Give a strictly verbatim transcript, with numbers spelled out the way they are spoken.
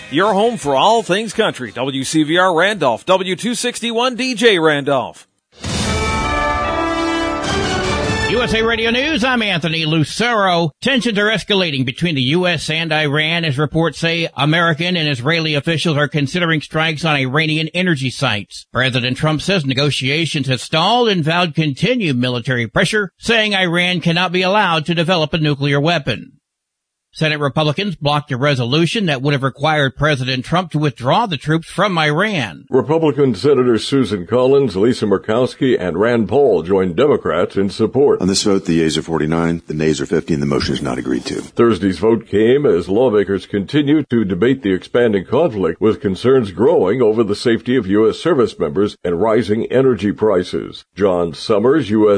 your home for all things country. W C V R Randolph, W two sixty-one D J Randolph. U S A Radio News, I'm Anthony Lucero. Tensions are escalating between the U S and Iran as reports say American and Israeli officials are considering strikes on Iranian energy sites. President Trump says negotiations have stalled and vowed continued military pressure, saying Iran cannot be allowed to develop a nuclear weapon. Senate Republicans blocked a resolution that would have required President Trump to withdraw the troops from Iran. Republican Senators Susan Collins, Lisa Murkowski, and Rand Paul joined Democrats in support. On this vote, the yeas are forty-nine, the nays are fifty, and the motion is not agreed to. Thursday's vote came as lawmakers continue to debate the expanding conflict, with concerns growing over the safety of U S service members and rising energy prices. John Summers, U S